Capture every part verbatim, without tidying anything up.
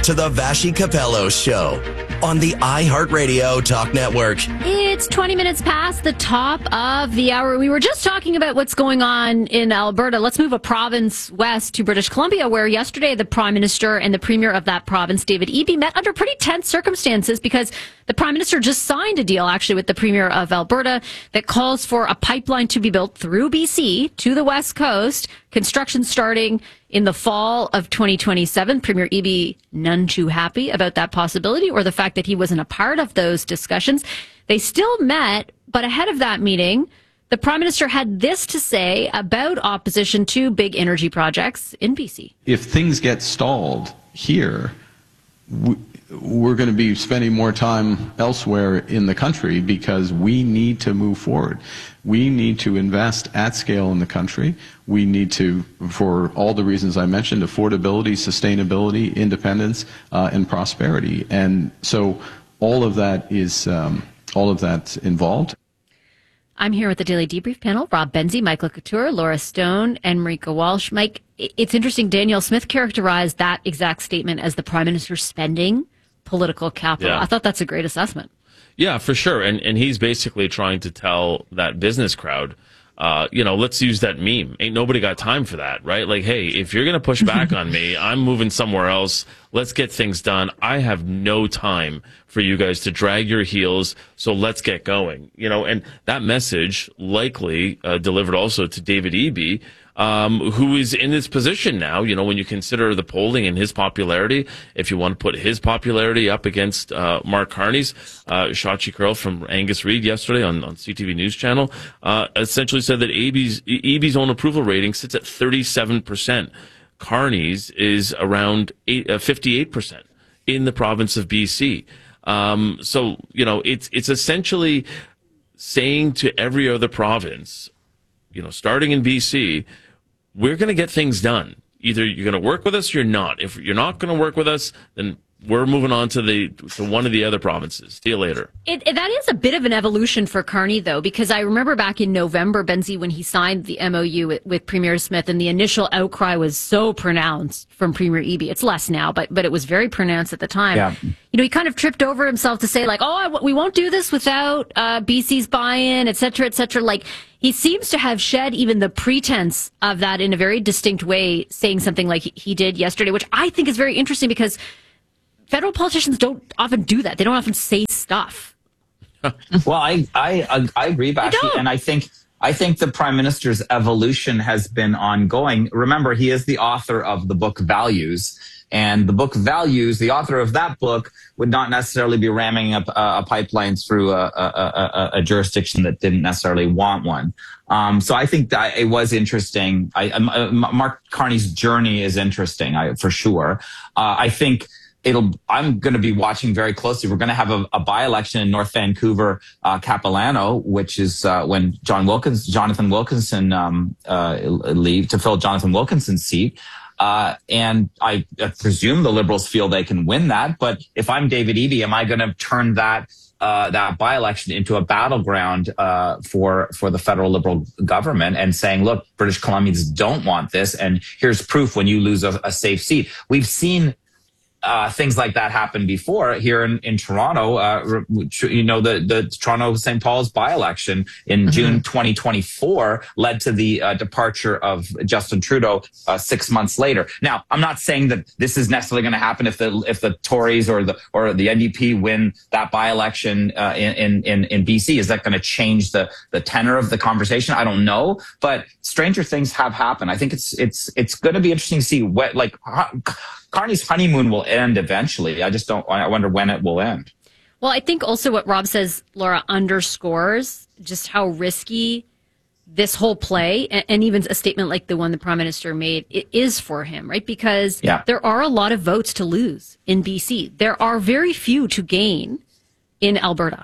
to the Vashi Capello Show on the iHeartRadio Talk Network. It's twenty minutes past the top of the hour. We were just talking about what's going on in Alberta. Let's move a province west to British Columbia, where yesterday the Prime Minister and the Premier of that province, David Eby, met under pretty tense circumstances because the Prime Minister just signed a deal, actually, with the Premier of Alberta that calls for a pipeline to be built through B C to the west coast, construction starting in the fall of twenty twenty-seven. Premier Eby none too happy about that possibility or the fact that he wasn't a part of those discussions. They still met, but ahead of that meeting, the Prime Minister had this to say about opposition to big energy projects in B C. If things get stalled here, we're going to be spending more time elsewhere in the country because we need to move forward. We need to invest at scale in the country. We need to, for all the reasons I mentioned, affordability, sustainability, independence, uh, and prosperity. And so all of that is, um, all of that's involved. I'm here with the Daily Debrief panel, Rob Benzie, Michael Couture, Laura Stone, and Marika Walsh. Mike, it's interesting, Danielle Smith characterized that exact statement as the Prime Minister spending political capital. Yeah. I thought that's a great assessment. Yeah, for sure. And and he's basically trying to tell that business crowd, uh, you know, let's use that meme. Ain't nobody got time for that, right? Like, hey, if you're going to push back on me, I'm moving somewhere else. Let's get things done. I have no time for you guys to drag your heels. So let's get going. You know, and that message likely uh, delivered also to David Eby, Um, who is in this position now, you know, when you consider the polling and his popularity, if you want to put his popularity up against uh, Mark Carney's, uh, Shachi Kurl from Angus Reid yesterday on, on C T V News Channel, uh, essentially said that Eby's, Eby's own approval rating sits at thirty-seven percent. Carney's is around eight, uh, fifty-eight percent in the province of B C. Um, so, you know, it's, it's essentially saying to every other province, you know, starting in B C, we're going to get things done. Either you're going to work with us or you're not. If you're not going to work with us, then we're moving on to the to one of the other provinces. See you later. It, it, that is a bit of an evolution for Carney, though, because I remember back in November, Benzie, when he signed the M O U with, with Premier Smith, and the initial outcry was so pronounced from Premier Eby. It's less now, but but it was very pronounced at the time. Yeah. You know, he kind of tripped over himself to say, like, oh, I, we won't do this without uh, B C's buy-in, et cetera, et cetera. Like, he seems to have shed even the pretense of that in a very distinct way, saying something like he did yesterday, which I think is very interesting because federal politicians don't often do that. They don't often say stuff. Well, I I I agree, Vashi, and I think I think the Prime Minister's evolution has been ongoing. Remember, he is the author of the book Values, and the book Values, the author of that book would not necessarily be ramming up a, a pipeline through a, a, a, a jurisdiction that didn't necessarily want one. Um, so I think that it was interesting. I, uh, Mark Carney's journey is interesting, I, for sure. Uh, I think it'll. I'm going to be watching very closely. We're going to have a, a by-election in North Vancouver, uh, Capilano, which is uh, when John Wilkins, Jonathan Wilkinson um, uh, leave to fill Jonathan Wilkinson's seat. Uh, and I presume the Liberals feel they can win that. But if I'm David Eby, am I going to turn that uh, that by-election into a battleground uh, for for the federal Liberal government and saying, look, British Columbians don't want this, and here's proof when you lose a, a safe seat. We've seen Uh, things like that happen before here in, in Toronto. Uh, you know, the, the Toronto Saint Paul's by-election in mm-hmm. June twenty twenty-four led to the uh, departure of Justin Trudeau uh, six months later. Now, I'm not saying that this is necessarily going to happen if the if the Tories or the or the N D P win that by-election uh, in, in in B C. Is that going to change the the tenor of the conversation? I don't know, but stranger things have happened. I think it's it's it's going to be interesting to see what like. Carney's honeymoon will end eventually. I just don't, I wonder when it will end. Well, I think also what Rob says, Laura, underscores just how risky this whole play, and, and even a statement like the one the Prime Minister made, it is for him, right? Because yeah. there are a lot of votes to lose in B C. There are very few to gain in Alberta.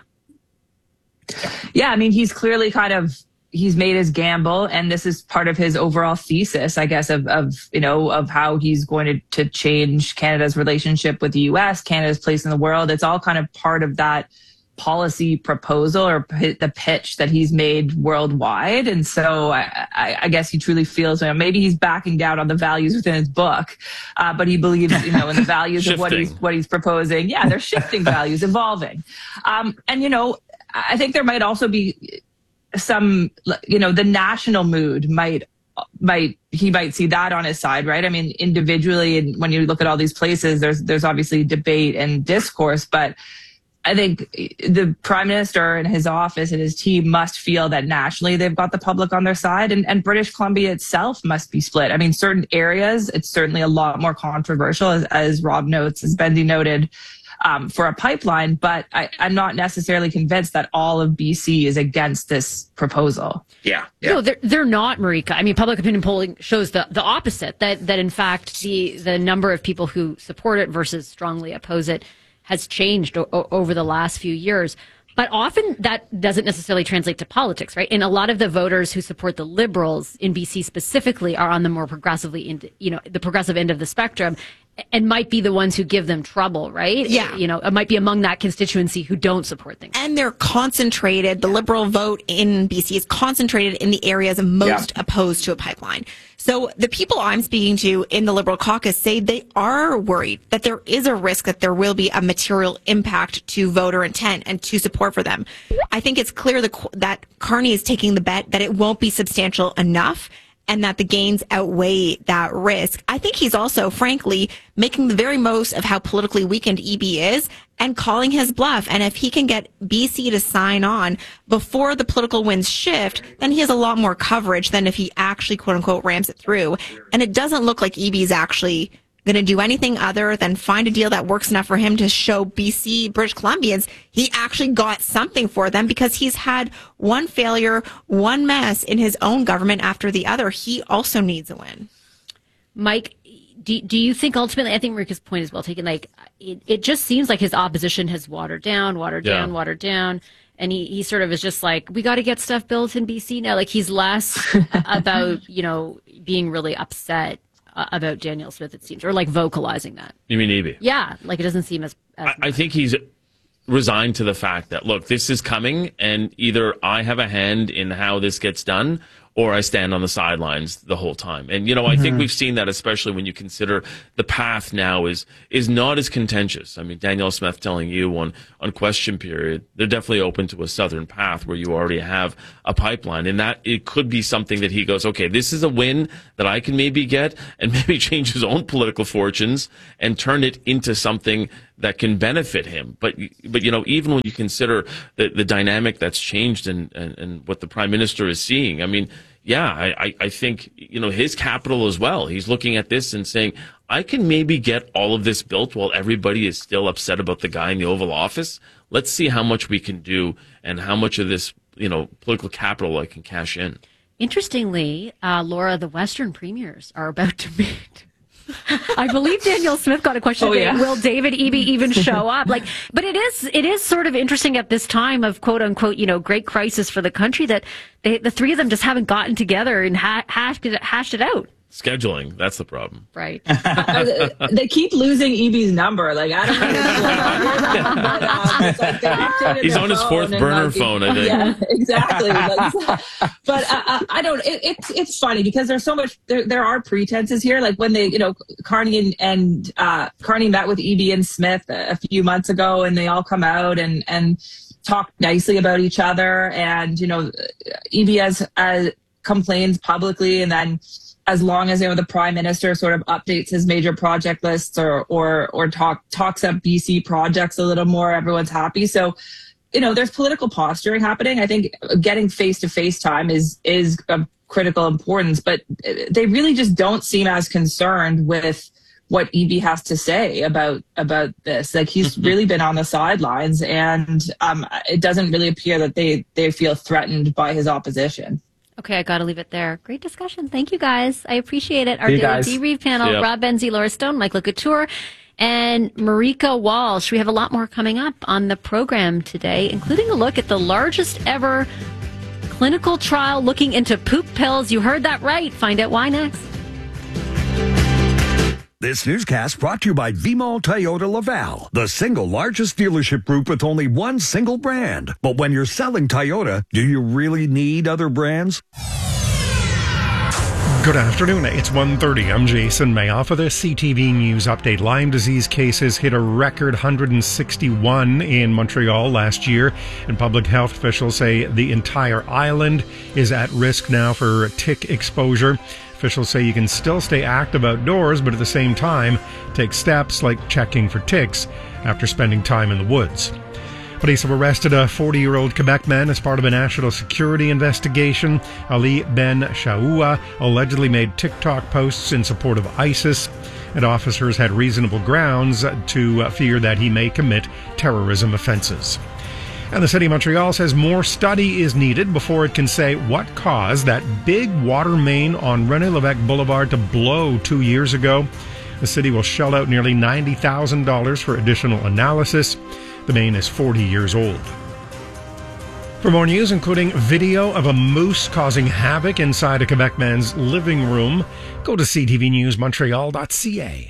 Yeah, I mean, he's clearly kind of, he's made his gamble, and this is part of his overall thesis, I guess, of, of you know, of how he's going to, to change Canada's relationship with the U S, Canada's place in the world. It's all kind of part of that policy proposal or p- the pitch that he's made worldwide. And so I, I, I guess he truly feels, you know, maybe he's backing down on the values within his book, uh, but he believes, you know, in the values of what he's, what he's proposing. Yeah, they're shifting values, evolving. Um, and, you know, I think there might also be some, you know, the national mood might might he might see that on his side, right? I mean, individually, and when you look at all these places, there's there's obviously debate and discourse, but I think the prime minister and his office and his team must feel that nationally they've got the public on their side, and, and British Columbia itself must be split. I mean, certain areas, it's certainly a lot more controversial, as, as Rob notes, as Benzie noted, um, for a pipeline, but I, I'm not necessarily convinced that all of B C is against this proposal. Yeah. yeah. No, they're, they're not, Marika. I mean, public opinion polling shows the, the opposite, that, that in fact, the, the number of people who support it versus strongly oppose it has changed o- over the last few years. But often that doesn't necessarily translate to politics, right? And a lot of the voters who support the Liberals in B C specifically are on the more progressively, in, you know, the progressive end of the spectrum, and might be the ones who give them trouble, right? Yeah. You know, it might be among that constituency who don't support things. And they're concentrated. The Liberal vote in B C is concentrated in the areas most yeah. opposed to a pipeline. So the people I'm speaking to in the Liberal caucus say they are worried that there is a risk that there will be a material impact to voter intent and to support for them. I think it's clear that, that Carney is taking the bet that it won't be substantial enough, and that the gains outweigh that risk. I think he's also, frankly, making the very most of how politically weakened E B is and calling his bluff. And if he can get B C to sign on before the political winds shift, then he has a lot more coverage than if he actually, quote unquote, rams it through. And it doesn't look like E B is actually going to do anything other than find a deal that works enough for him to show B C, British Columbians, he actually got something for them, because he's had one failure, one mess in his own government after the other. He also needs a win. Mike, do, do you think ultimately, I think Marika's point is well taken, like it, it just seems like his opposition has watered down, watered Yeah. down, watered down. And he, he sort of is just like, we got to get stuff built in B C now. Like he's less about, you know, being really upset Uh, about Danielle Smith, it seems, or like vocalizing that. You mean E B? Yeah, like it doesn't seem as. as I, I think he's resigned to the fact that, look, this is coming, and either I have a hand in how this gets done, or I stand on the sidelines the whole time. And, you know, I mm-hmm. think we've seen that, especially when you consider the path now is is not as contentious. I mean, Danielle Smith telling you on, on Question Period, they're definitely open to a southern path where you already have a pipeline. And that it could be something that he goes, okay, this is a win that I can maybe get, and maybe change his own political fortunes and turn it into something that can benefit him. But, but you know, even when you consider the, the dynamic that's changed and, and, and what the Prime Minister is seeing, I mean, yeah, I, I think, you know, his capital as well. He's looking at this and saying, I can maybe get all of this built while everybody is still upset about the guy in the Oval Office. Let's see how much we can do and how much of this, you know, political capital I can cash in. Interestingly, uh, Laura, the Western premiers are about to meet. I believe Danielle Smith got a question. Oh, yeah. Will David Eby even show up? Like, but it is it is sort of interesting at this time of quote unquote, you know, great crisis for the country that they, the three of them just haven't gotten together and ha- hashed it hashed it out. Scheduling, that's the problem. Right. uh, they keep losing E B's number. Like, I don't know. But, um, it's like they updated He's their on his fourth phone burner and, like, phone, I think. Yeah, exactly. Like, but uh, I don't, it, it's, it's funny because there's so much, there, there are pretenses here. Like when they, you know, Carney and, and uh, Carney met with E B and Smith a, a few months ago, and they all come out and, and talk nicely about each other. And, you know, E B has, uh, complains publicly, and then as long as, you know, the Prime Minister sort of updates his major project lists or or or talk talks up B C projects a little more, everyone's happy. So, you know, there's political posturing happening. I think getting face-to-face time is is of critical importance, but they really just don't seem as concerned with what E B has to say about about this. Like, he's really been on the sidelines, and um, it doesn't really appear that they they feel threatened by his opposition. Okay, I got to leave it there. Great discussion. Thank you, guys. I appreciate it. Our See you daily guys. debrief panel, Yep. Rob Benzie, Laura Stone, Mike LeCouture, and Marika Walsh. We have a lot more coming up on the program today, including a look at the largest ever clinical trial looking into poop pills. You heard that right. Find out why next. This newscast brought to you by V-Mall Toyota Laval, the single largest dealership group with only one single brand. But when you're selling Toyota, do you really need other brands? Good afternoon. It's one thirty. I'm Jason Mayoff with a C T V News update. Lyme disease cases hit a record one hundred sixty-one in Montreal last year, and public health officials say the entire island is at risk now for tick exposure. Officials say you can still stay active outdoors, but at the same time, take steps like checking for ticks after spending time in the woods. Police have arrested a forty-year-old Quebec man as part of a national security investigation. Ali Ben Shaoua allegedly made TikTok posts in support of ISIS, and officers had reasonable grounds to fear that he may commit terrorism offenses. And the City of Montreal says more study is needed before it can say what caused that big water main on René Lévesque Boulevard to blow two years ago. The city will shell out nearly ninety thousand dollars for additional analysis. The main is forty years old. For more news, including video of a moose causing havoc inside a Quebec man's living room, go to c t v news montreal dot c a.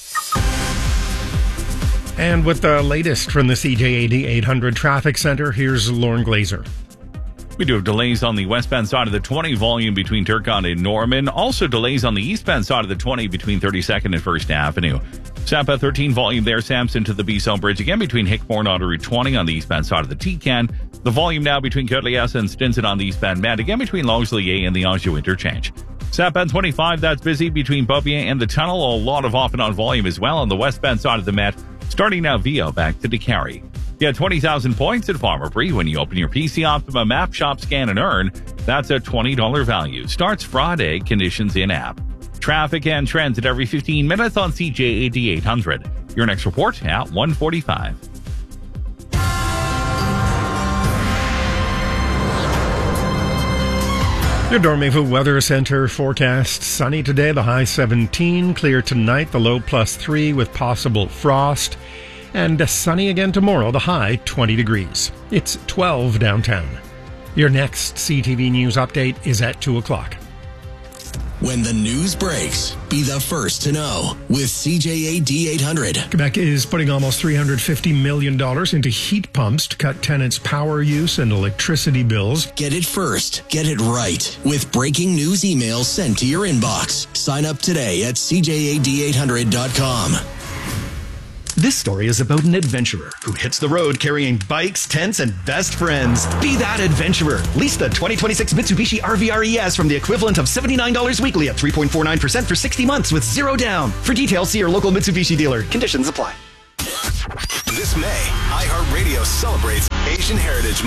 And with the latest from the C J A D eight hundred Traffic Center, here's Lauren Glazer. We do have delays on the westbound side of the twenty, volume between Turcotte and Norman. Also delays on the eastbound side of the twenty between thirty-second and First Avenue. Sampa thirteen, volume there, Sampson to the B-Zone Bridge. Again between Hickmore and on Route twenty on the eastbound side of the T-Can. The volume now between Côte-Liesse and Stinson on the eastbound Met. Again between Longueuil and the Anjou interchange. Sampa twenty-five, that's busy between Beaubien and the tunnel. A lot of off and on volume as well on the westbound side of the Met. Starting now Vio back to DeCarry. Get twenty thousand points at Farmer Free when you open your P C Optima map, shop, scan, and earn. That's a twenty dollars value. Starts Friday. Conditions in app. Traffic and transit every fifteen minutes on C J A D eight hundred. Your next report at one forty-five. Your Dormevu Weather Center forecast: sunny today, the high seventeen. Clear tonight, the low plus three with possible frost. And sunny again tomorrow, the high twenty degrees. It's twelve downtown. Your next C T V News update is at two o'clock. When the news breaks, be the first to know with C J A D eight hundred. Quebec is putting almost three hundred fifty million dollars into heat pumps to cut tenants' power use and electricity bills. Get it first. Get it right. With breaking news emails sent to your inbox. Sign up today at c j a d eight hundred dot com. This story is about an adventurer who hits the road carrying bikes, tents, and best friends. Be that adventurer. Lease the twenty twenty-six Mitsubishi R V R E S from the equivalent of seventy-nine dollars weekly at three point four nine percent for sixty months with zero down. For details, see your local Mitsubishi dealer. Conditions apply. This May, iHeartRadio celebrates Asian Heritage Month.